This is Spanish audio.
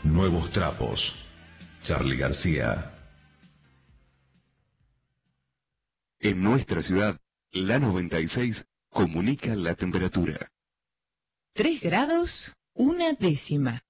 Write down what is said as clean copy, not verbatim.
Nuevos trapos. Charly García. En nuestra ciudad, la 96 comunica la temperatura. 3 grados, 1 décima.